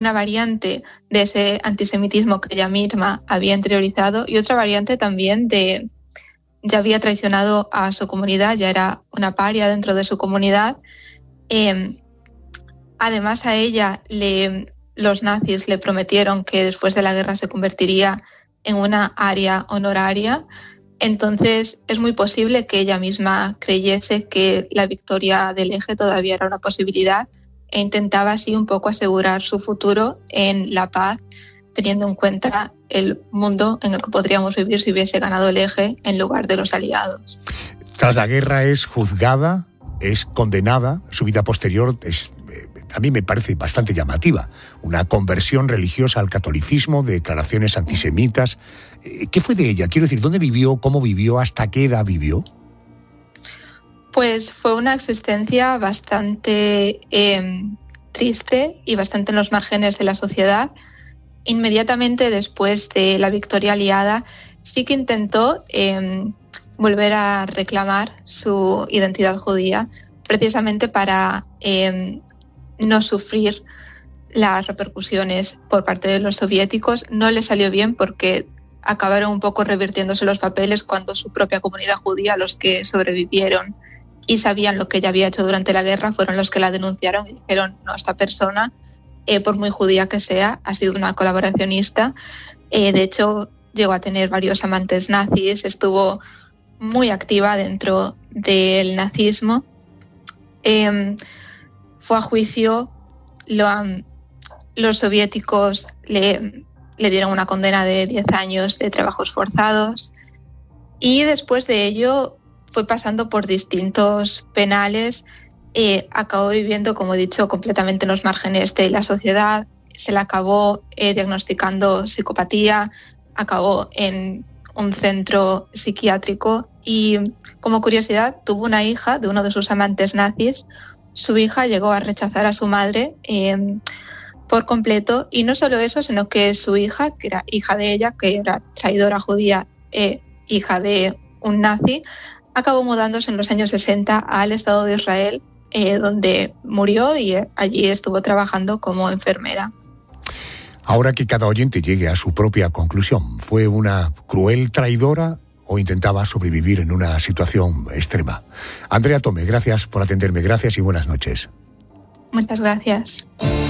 una variante de ese antisemitismo que ella misma había interiorizado y otra variante también de ya había traicionado a su comunidad, ya era una paria dentro de su comunidad. Además a ella los nazis le prometieron que después de la guerra se convertiría en una aria honoraria. Entonces es muy posible que ella misma creyese que la victoria del Eje todavía era una posibilidad e intentaba así un poco asegurar su futuro en la paz, teniendo en cuenta el mundo en el que podríamos vivir si hubiese ganado el Eje en lugar de los aliados. Tras la guerra es juzgada, es condenada, su vida posterior a mí me parece bastante llamativa. Una conversión religiosa al catolicismo, declaraciones antisemitas. ¿Qué fue de ella? Quiero decir, ¿dónde vivió? ¿Cómo vivió? ¿Hasta qué edad vivió? Pues fue una existencia bastante triste y bastante en los márgenes de la sociedad. Inmediatamente después de la victoria aliada, sí que intentó volver a reclamar su identidad judía, precisamente para no sufrir las repercusiones por parte de los soviéticos. No le salió bien porque acabaron un poco revirtiéndose los papeles cuando su propia comunidad judía, los que sobrevivieron y sabían lo que ella había hecho durante la guerra, fueron los que la denunciaron y dijeron, no, esta persona, por muy judía que sea, ha sido una colaboracionista. De hecho, llegó a tener varios amantes nazis, estuvo muy activa dentro del nazismo. Fue a juicio, los soviéticos le dieron una condena de 10 años de trabajos forzados y después de ello fue pasando por distintos penales, acabó viviendo, como he dicho, completamente en los márgenes de la sociedad, se le acabó diagnosticando psicopatía, acabó en un centro psiquiátrico y, como curiosidad, tuvo una hija de uno de sus amantes nazis. Su hija llegó a rechazar a su madre por completo, y no solo eso, sino que su hija, que era hija de ella, que era traidora judía, hija de un nazi, acabó mudándose en los años 60 al Estado de Israel, donde murió y allí estuvo trabajando como enfermera. Ahora que cada oyente llegue a su propia conclusión, ¿fue una cruel traidora o intentaba sobrevivir en una situación extrema? Andrea Tome, gracias por atenderme, gracias y buenas noches. Muchas gracias.